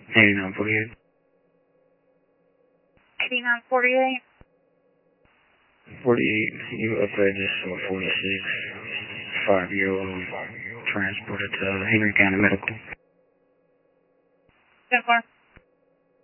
8948. 8948. 48, you upgrade this to a 46, 5-year-old, transported to Henry County Medical. 10-4.